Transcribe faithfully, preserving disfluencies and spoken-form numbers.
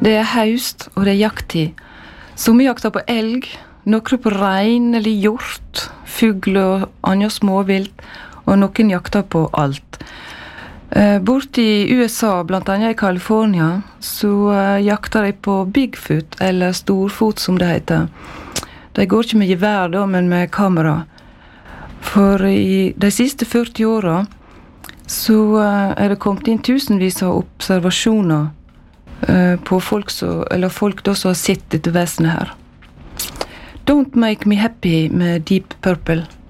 Det er haust, og det er jakttid. Somme jakter på elg, noen på rein eller hjort, fugl og andre småvilt, og noen jakter på alt. Eh, bort i U S A, blant annet i California, så eh, jakter de på Bigfoot, eller storfot som det heter. De går ikke med gevær da, men med kamera. For i de siste førti åra så eh, er det kommet inn tusenvis av observasjoner eh, på folk, så, eller folk da som har sett dette vesenet her. Don't Make Me Happy med Deep Purple.